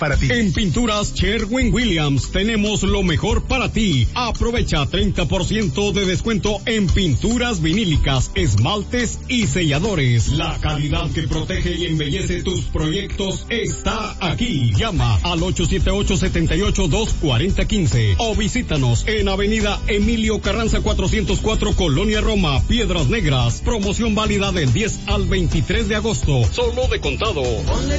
para ti. En Pinturas Sherwin-Williams tenemos lo mejor para ti. Aprovecha 30% de descuento en pinturas vinílicas, esmaltes y selladores. La calidad que protege y embellece tus proyectos está aquí. Llama al 878-78-240-15 o visítanos en Avenida Emilio Carranza 404, Colonia Roma, Piedras Negras. Promoción válida del 10 al 23 de agosto. Solo de contado. Ponle